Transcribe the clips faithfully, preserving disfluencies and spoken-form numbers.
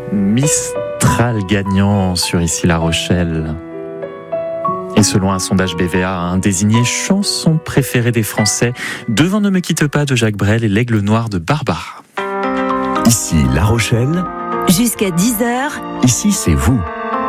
Mistral gagnant sur Ici La Rochelle. Et selon un sondage B V A, un désigné chanson préférée des Français, devant Ne me quitte pas de Jacques Brel et L'Aigle noir de Barbara. Ici La Rochelle. Jusqu'à dix heures. Ici c'est vous.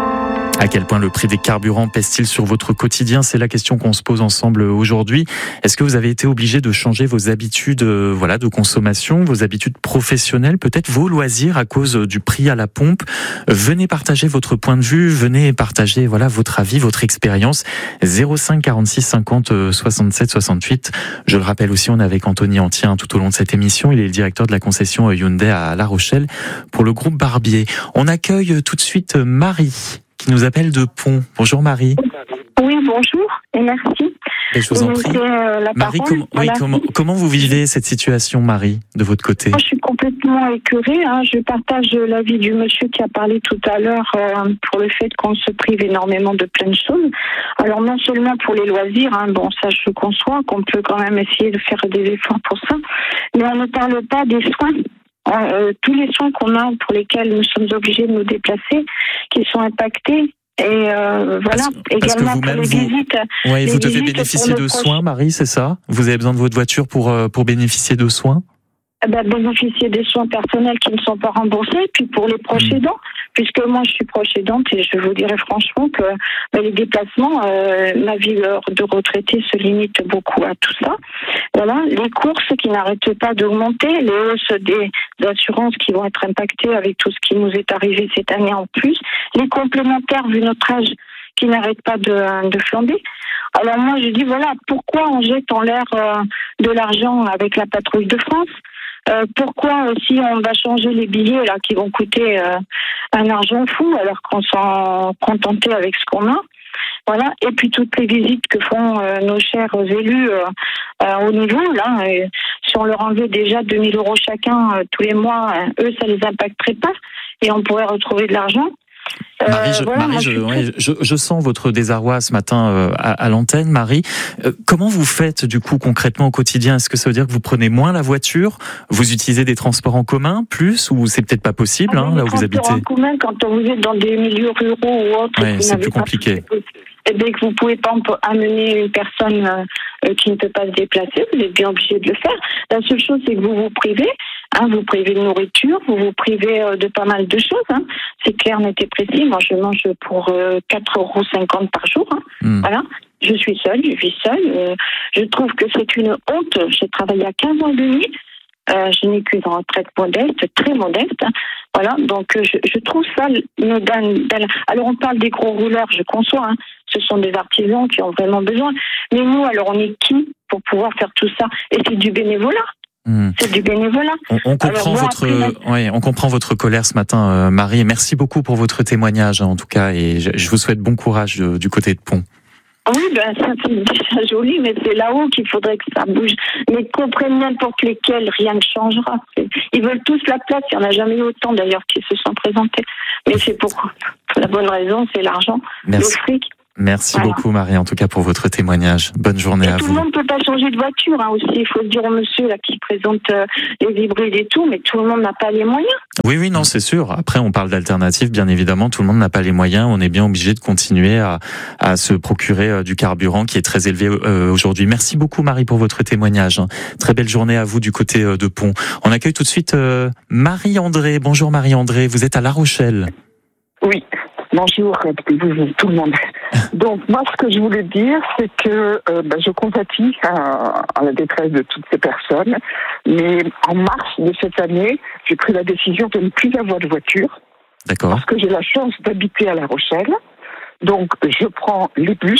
À quel point le prix des carburants pèse-t-il sur votre quotidien ? C'est la question qu'on se pose ensemble aujourd'hui. Est-ce que vous avez été obligé de changer vos habitudes, euh, voilà, de consommation, vos habitudes professionnelles, peut-être vos loisirs à cause du prix à la pompe ? Venez partager votre point de vue, venez partager, voilà, votre avis, votre expérience. zéro cinq quarante-six cinquante soixante-sept soixante-huit. Je le rappelle aussi, on est avec Anthony Antien tout au long de cette émission. Il est le directeur de la concession Hyundai à La Rochelle pour le groupe Barbier. On accueille tout de suite Marie, qui nous appelle de Pont. Bonjour Marie. Oui, bonjour et merci. Et je vous en prie. Euh, la Marie, parole, com- voilà. oui, comment, comment vous vivez cette situation, Marie, de votre côté ? Moi, je suis complètement écœurée. Hein. Je partage l'avis du monsieur qui a parlé tout à l'heure euh, pour le fait qu'on se prive énormément de plein de choses. Alors, non seulement pour les loisirs, hein, bon, ça je conçois, qu'on peut quand même essayer de faire des efforts pour ça, mais on ne parle pas des soins. Euh, tous les soins qu'on a, pour lesquels nous sommes obligés de nous déplacer, qui sont impactés. Et euh, voilà, parce, parce également que pour les vous, visites. ouais, les vous devez visites bénéficier pour de nos soins, Marie, c'est ça ? Vous avez besoin de votre voiture pour, euh, pour bénéficier de soins ? Eh ben, bénéficier des soins personnels qui ne sont pas remboursés, puis pour les proches Mmh. aidants, puisque moi je suis proche aidante et je vous dirais franchement que ben, les déplacements, euh, ma vie de retraité se limite beaucoup à tout ça. Voilà, les courses qui n'arrêtent pas d'augmenter, les hausses des assurances qui vont être impactées avec tout ce qui nous est arrivé cette année en plus, les complémentaires vu notre âge qui n'arrêtent pas de, de flamber. Alors moi je dis voilà, pourquoi on jette en l'air euh, de l'argent avec la patrouille de France ? Euh, pourquoi aussi on va changer les billets là qui vont coûter euh, un argent fou alors qu'on s'en contentait avec ce qu'on a. Voilà. Et puis toutes les visites que font euh, nos chers élus euh, euh, au niveau là, et si on leur enlevait déjà deux mille euros chacun euh, tous les mois, euh, eux ça les impacterait pas et on pourrait retrouver de l'argent. Marie, je, Euh, voilà, Marie, je, je, ouais, je, je sens votre désarroi ce matin euh, à, à l'antenne, Marie. Euh, comment vous faites du coup concrètement au quotidien ? Est-ce que ça veut dire que vous prenez moins la voiture ? Vous utilisez des transports en commun plus ? Ou c'est peut-être pas possible hein, là où vous habitez ? En commun, quand vous êtes dans des milieux ruraux ou autres, ouais, c'est plus compliqué. Et bien que vous pouvez pas amener une personne euh, qui ne peut pas se déplacer, vous êtes bien obligé de le faire. La seule chose, c'est que vous vous privez. Hein, vous privez de nourriture, vous vous privez euh, de pas mal de choses. Hein. C'est clair, net et précis. Moi, je mange pour euh, quatre euros cinquante par jour. Hein. Mm. Voilà. Je suis seule, je vis seule. Euh, je trouve que c'est une honte. J'ai travaillé à quinze ans et demi. Euh, je n'ai qu'une retraite modeste, très modeste. Voilà, donc euh, je, je trouve ça me donne. Alors on parle des gros rouleurs, je conçois. Hein. Ce sont des artisans qui ont vraiment besoin. Mais nous, alors on est qui pour pouvoir faire tout ça ? Et c'est du bénévolat. Mmh. C'est du bénévolat. On, on comprend alors, votre, après, ouais, on comprend votre colère ce matin, euh, Marie. Merci beaucoup pour votre témoignage, hein, en tout cas, et je, je vous souhaite bon courage de, du côté de Pont. Oui, ben ça c'est déjà joli, mais c'est là-haut qu'il faudrait que ça bouge. Mais comprennent n'importe lesquels, rien ne changera. Ils veulent tous la place, il n'y en a jamais eu autant d'ailleurs qui se sont présentés. Mais c'est pour la bonne raison, c'est l'argent, Merci. le fric. Merci voilà. beaucoup Marie, en tout cas pour votre témoignage. Bonne journée et à tout vous. Tout le monde ne peut pas changer de voiture hein, aussi, il faut le dire au monsieur là, qui présente euh, les hybrides et tout, mais tout le monde n'a pas les moyens. Oui, oui, non, c'est sûr. Après, on parle d'alternatives, bien évidemment, tout le monde n'a pas les moyens, on est bien obligé de continuer à, à se procurer euh, du carburant qui est très élevé euh, aujourd'hui. Merci beaucoup Marie pour votre témoignage. Très belle journée à vous du côté euh, de Pont. On accueille tout de suite euh, Marie-André. Bonjour Marie-André, vous êtes à La Rochelle. Oui. Bonjour, tout le monde. Donc, moi, ce que je voulais dire, c'est que euh, ben, je compatis à, à la détresse de toutes ces personnes. Mais en mars de cette année, j'ai pris la décision de ne plus avoir de voiture. D'accord. Parce que j'ai la chance d'habiter à La Rochelle. Donc, je prends les bus,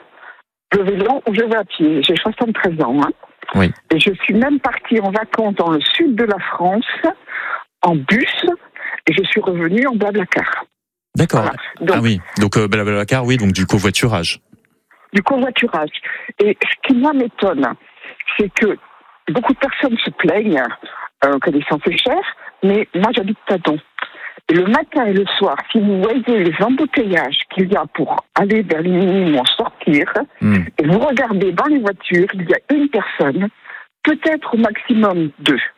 le vélo ou je vais à pied. J'ai soixante-treize ans. Hein. Oui. Et je suis même partie en vacances dans le sud de la France, en bus, et je suis revenue en Blablacar. D'accord. Voilà. Donc, ah oui, donc euh, Blablacar, oui, donc du covoiturage. Du covoiturage. Et ce qui moi m'étonne, c'est que beaucoup de personnes se plaignent euh, que l'essence est chère, mais moi j'habite Tadon. Et le matin et le soir, si vous voyez les embouteillages qu'il y a pour aller vers les minimes ou en sortir, mm. et vous regardez dans les voitures, il y a une personne, peut-être au maximum deux.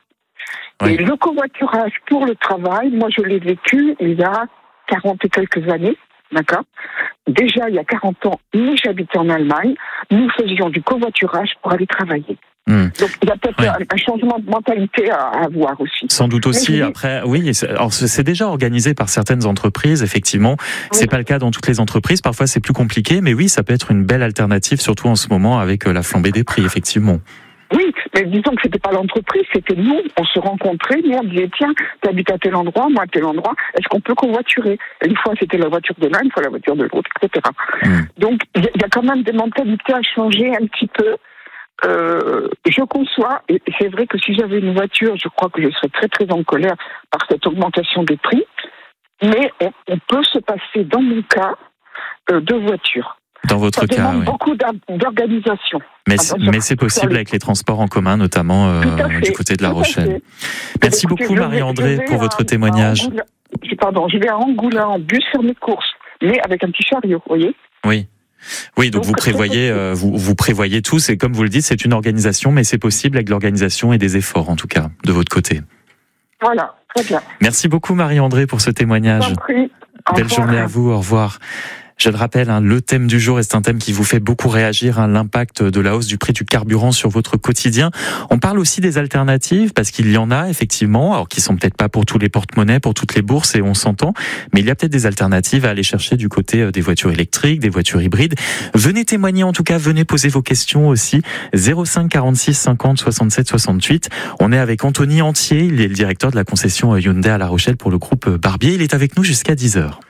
Oui. Et le covoiturage pour le travail, moi je l'ai vécu il y a quarante et quelques années, d'accord ? Déjà il y a quarante ans, nous j'habitais en Allemagne, nous faisions du covoiturage pour aller travailler. Mmh. Donc il y a peut-être Ouais. un, un changement de mentalité à, à avoir aussi. Sans doute aussi. Mais je- Après, oui, c'est- alors c'est c'est déjà organisé par certaines entreprises, effectivement. C'est Oui. pas le cas dans toutes les entreprises. Parfois, c'est plus compliqué, mais oui, ça peut être une belle alternative, surtout en ce moment avec euh, la flambée des prix, effectivement. Oui, mais disons que c'était pas l'entreprise, c'était nous, on se rencontrait, nous on disait tiens, t'habites à tel endroit, moi à tel endroit, est-ce qu'on peut covoiturer ? Et une fois c'était la voiture de l'un, une fois la voiture de l'autre, et cetera. Mm. Donc il y, a- il y a quand même des mentalités à changer un petit peu. Euh, je conçois, et c'est vrai que si j'avais une voiture, je crois que je serais très très en colère par cette augmentation des prix, mais on, on peut se passer, dans mon cas, euh, de voiture. Dans votre Ça cas, demande oui. beaucoup d'or- d'organisation. Mais, Ah, c'est- bien sûr. mais c'est possible avec les transports en commun, notamment euh, Tout à fait, du côté de La tout à Rochelle. fait. Merci Écoutez, beaucoup, je vais- Marie-André, je vais pour à- votre à témoignage. Angoulin- je- Pardon, je vais à Angoulin en bus faire mes courses, mais avec un petit chariot, vous voyez. Oui. Oui, donc, Donc, vous prévoyez, euh, vous, vous prévoyez tout. C'est comme vous le dites, c'est une organisation, mais c'est possible avec de l'organisation et des efforts, en tout cas, de votre côté. Voilà, très bien. Merci beaucoup, Marie-André, pour ce témoignage. Je vous en prie. Au Belle revoir. journée à vous, au revoir. Je le rappelle, hein, le thème du jour est un thème qui vous fait beaucoup réagir, hein, l'impact de la hausse du prix du carburant sur votre quotidien. On parle aussi des alternatives, parce qu'il y en a effectivement, alors qui sont peut-être pas pour tous les porte-monnaies, pour toutes les bourses, et on s'entend, mais il y a peut-être des alternatives à aller chercher du côté euh, des voitures électriques, des voitures hybrides. Venez témoigner en tout cas, venez poser vos questions aussi. zéro cinq quarante-six cinquante soixante-sept soixante-huit. On est avec Anthony Entier, il est le directeur de la concession Hyundai à La Rochelle pour le groupe Barbier. Il est avec nous jusqu'à dix heures.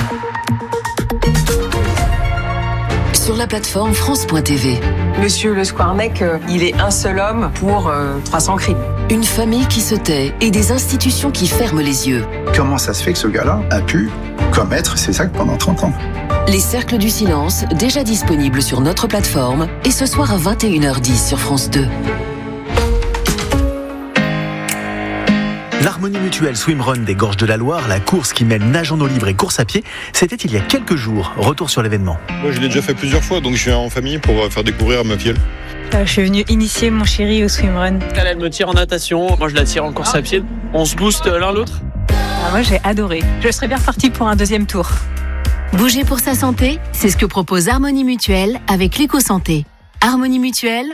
Sur la plateforme France point T V. Monsieur Le Squarnec, euh, il est un seul homme pour euh, trois cents crimes. Une famille qui se tait et des institutions qui ferment les yeux. Comment ça se fait que ce gars-là a pu commettre ces actes pendant trente ans ? Les cercles du silence, déjà disponibles sur notre plateforme, et ce soir à vingt et une heures dix sur France deux. L'Harmonie Mutuelle Swimrun des Gorges de la Loire, la course qui mêle nage en eau libre et course à pied, c'était il y a quelques jours. Retour sur l'événement. Moi, je l'ai déjà fait plusieurs fois, donc je suis en famille pour faire découvrir à ma fille. Euh, je suis venue initier mon chéri au swimrun. Elle, elle me tire en natation, moi je la tire en course à pied. On se booste l'un l'autre. Ah, moi j'ai adoré. Je serais bien repartie pour un deuxième tour. Bouger pour sa santé, c'est ce que propose Harmonie Mutuelle avec l'éco-santé. Harmonie Mutuelle,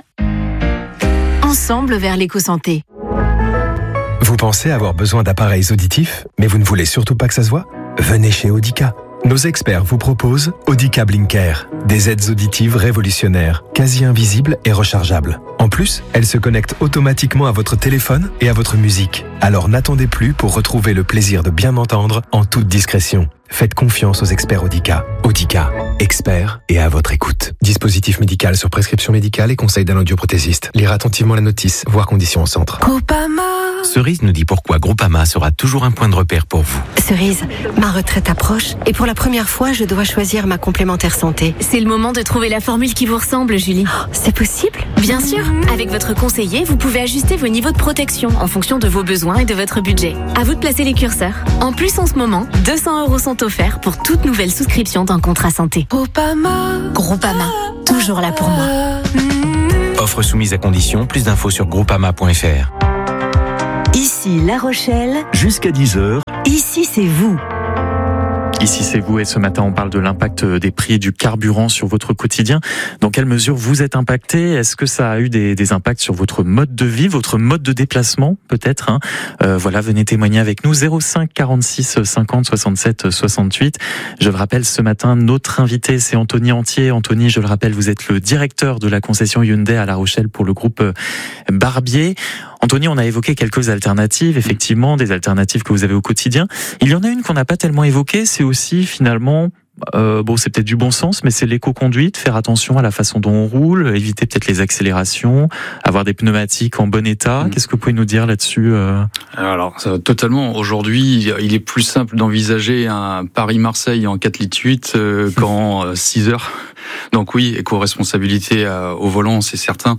ensemble vers l'éco-santé. Vous pensez avoir besoin d'appareils auditifs, mais vous ne voulez surtout pas que ça se voit ? Venez chez Audica. Nos experts vous proposent Audica Blinker, des aides auditives révolutionnaires, quasi invisibles et rechargeables. En plus, elles se connectent automatiquement à votre téléphone et à votre musique. Alors n'attendez plus pour retrouver le plaisir de bien entendre en toute discrétion. Faites confiance aux experts Audica. Audica, experts et à votre écoute. Dispositif médical sur prescription médicale et conseil d'un audioprothésiste. Lire attentivement la notice, voir conditions au centre. Groupama. Cerise nous dit pourquoi Groupama sera toujours un point de repère pour vous. Cerise, ma retraite approche et pour la première fois, je dois choisir ma complémentaire santé. C'est le moment de trouver la formule qui vous ressemble, Julie. Oh, c'est possible ? Bien sûr. Avec votre conseiller, vous pouvez ajuster vos niveaux de protection en fonction de vos besoins et de votre budget. À vous de placer les curseurs. En plus, en ce moment, deux cents euros sont offerts pour toute nouvelle souscription d'un contrat santé. Groupama. Groupama, toujours là pour moi. Offre soumise à condition, plus d'infos sur groupama point f r. Ici La Rochelle, Jusqu'à dix heures, ici c'est vous. Ici c'est vous et ce matin on parle de l'impact des prix du carburant sur votre quotidien. Dans quelle mesure vous êtes impacté ? Est-ce que ça a eu des, des impacts sur votre mode de vie, votre mode de déplacement peut-être hein euh, Voilà, venez témoigner avec nous. zéro cinq quarante-six cinquante soixante-sept soixante-huit. Je le rappelle, ce matin notre invité c'est Anthony Entier. Anthony, je le rappelle, vous êtes le directeur de la concession Hyundai à La Rochelle pour le groupe Barbier. Anthony, on a évoqué quelques alternatives, effectivement, des alternatives que vous avez au quotidien. Il y en a une qu'on n'a pas tellement évoquée, c'est aussi finalement, euh, bon, c'est peut-être du bon sens, mais c'est l'éco-conduite, faire attention à la façon dont on roule, éviter peut-être les accélérations, avoir des pneumatiques en bon état. Mmh. Qu'est-ce que vous pouvez nous dire là-dessus euh... Alors, ça, totalement. Aujourd'hui, il est plus simple d'envisager un Paris-Marseille en quatre litres huit euh, qu'en euh, six heures. Donc oui, éco-responsabilité euh, au volant, c'est certain.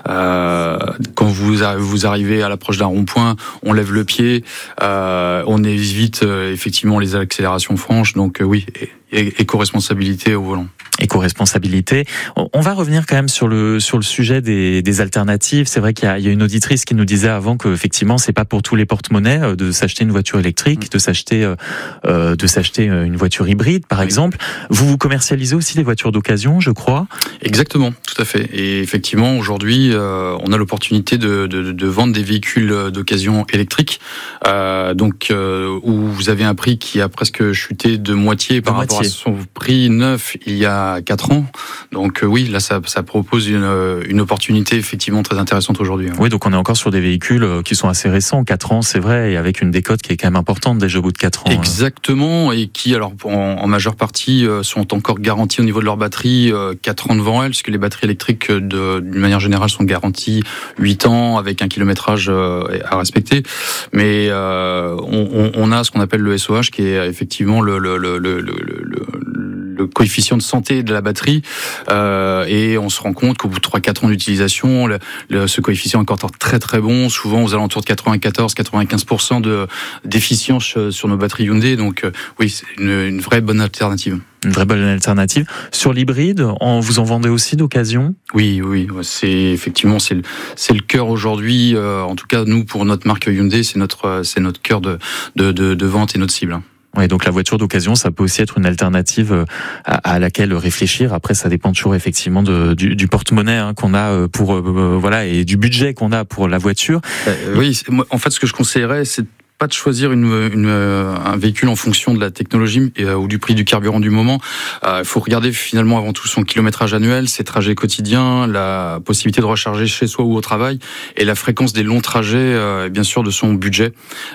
Euh, quand vous, vous arrivez à l'approche d'un rond-point, on lève le pied, euh, on évite euh, effectivement les accélérations franches. Donc euh, oui, éco-responsabilité au volant. Éco-responsabilité. On va revenir quand même sur le sur le sujet des, des alternatives. C'est vrai qu'il y a, il y a une auditrice qui nous disait avant que effectivement c'est pas pour tous les porte-monnaies de s'acheter une voiture électrique, de s'acheter euh, de s'acheter une voiture hybride par exemple. Vous vous commercialisez aussi des voitures d'occasion, je crois. Exactement, tout à fait. Et effectivement aujourd'hui euh, on a l'opportunité de, de de vendre des véhicules d'occasion électriques, euh, donc euh, où vous avez un prix qui a presque chuté de moitié par de rapport moitié. à son prix neuf il y a quatre ans. Donc euh, oui, là ça, ça propose une, une opportunité effectivement très intéressante aujourd'hui. Oui, donc on est encore sur des véhicules qui sont assez récents, quatre ans c'est vrai, et avec une décote qui est quand même importante déjà au bout de quatre ans. Exactement, et qui alors en, en majeure partie sont encore garantis au niveau de leur batterie quatre ans devant elles, puisque les batteries électriques de, d'une manière générale sont garanties huit ans avec un kilométrage à respecter. Mais euh, on, on a ce qu'on appelle le S O H qui est effectivement le, le, le, le, le, le le coefficient de santé de la batterie, euh, et on se rend compte qu'au bout de trois à quatre ans d'utilisation, le, le, ce coefficient est encore très très bon, souvent aux alentours de quatre-vingt-quatorze à quatre-vingt-quinze pour cent de, d'efficience sur nos batteries Hyundai, donc euh, oui, c'est une, une vraie bonne alternative. Une vraie bonne alternative. Sur l'hybride, en, vous en vendez aussi d'occasion ? Oui, oui, c'est effectivement c'est le c'est le cœur aujourd'hui. Euh, en tout cas, nous pour notre marque Hyundai, c'est notre c'est notre cœur de de de, de vente et notre cible. Oui, donc la voiture d'occasion, ça peut aussi être une alternative à, à laquelle réfléchir. Après, ça dépend toujours effectivement de, du, du porte-monnaie hein, qu'on a pour euh, voilà et du budget qu'on a pour la voiture. Euh, oui, en fait, ce que je conseillerais, c'est pas de choisir une, une, un véhicule en fonction de la technologie et, ou du prix du carburant du moment. Il euh, faut regarder finalement avant tout son kilométrage annuel, ses trajets quotidiens, la possibilité de recharger chez soi ou au travail et la fréquence des longs trajets, euh, bien sûr, de son budget.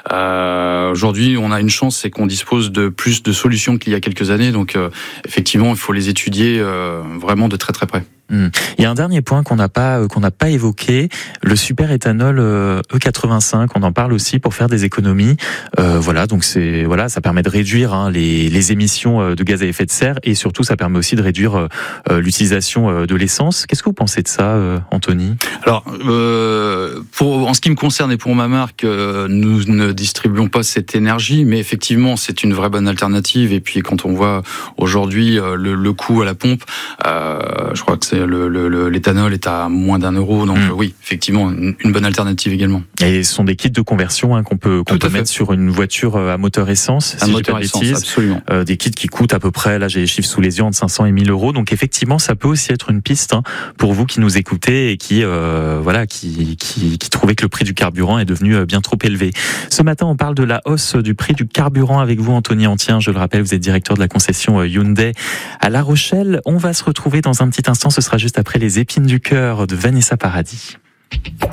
Euh, aujourd'hui, on a une chance, c'est qu'on dispose de plus de solutions qu'il y a quelques années. Donc, euh, effectivement, il faut les étudier euh, vraiment de très très près. Hum. Il y a un dernier point qu'on n'a pas qu'on n'a pas évoqué, le super éthanol E quatre-vingt-cinq. On en parle aussi pour faire des économies. Euh, voilà, donc c'est voilà, ça permet de réduire hein, les, les émissions de gaz à effet de serre et surtout ça permet aussi de réduire euh, l'utilisation de l'essence. Qu'est-ce que vous pensez de ça, euh, Anthony ? Alors, euh, pour en ce qui me concerne et pour ma marque, euh, nous ne distribuons pas cette énergie, mais effectivement, c'est une vraie bonne alternative. Et puis, quand on voit aujourd'hui euh, le, le coût à la pompe, euh, je crois que c'est Le, le, l'éthanol est à moins d'un euro, donc mmh. oui, effectivement, une, une bonne alternative également. Et ce sont des kits de conversion hein, qu'on peut, qu'on peut mettre sur une voiture à moteur essence, à si moteur j'ai pas essence, bêtise. Absolument. Euh, des kits qui coûtent à peu près, là j'ai les chiffres sous les yeux, entre cinq cents et mille euros. Donc effectivement, ça peut aussi être une piste hein, pour vous qui nous écoutez et qui, euh, voilà, qui, qui, qui trouvez que le prix du carburant est devenu bien trop élevé. Ce matin, on parle de la hausse du prix du carburant avec vous, Anthony Antien. Je le rappelle, vous êtes directeur de la concession Hyundai à La Rochelle. On va se retrouver dans un petit instant. Ce sera juste après les épines du cœur de Vanessa Paradis.